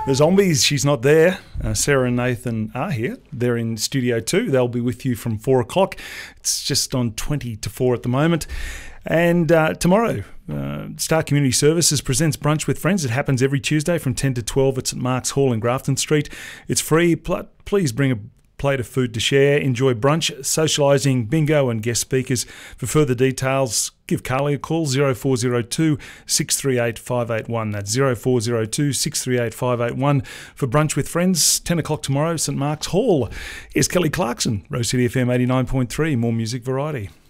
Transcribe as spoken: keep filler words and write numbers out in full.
The Zombies, she's not there. Uh, Sarah and Nathan are here. They're in Studio two. They'll be with you from four o'clock. It's just on twenty to four at the moment. And uh, tomorrow, uh, Star Community Services presents Brunch with Friends. It happens every Tuesday from ten to twelve at St Mark's Hall in Grafton Street. It's free. Pl- please bring a plate of food to share. Enjoy brunch, socialising, bingo and guest speakers. For further details, give Carly a call, zero four zero two, six three eight, five eight one. That's zero four zero two, six three eight, five eight one for Brunch with Friends, ten o'clock tomorrow, St Mark's Hall. Here's Kelly Clarkson, Rose City F M eighty-nine point three, more music variety.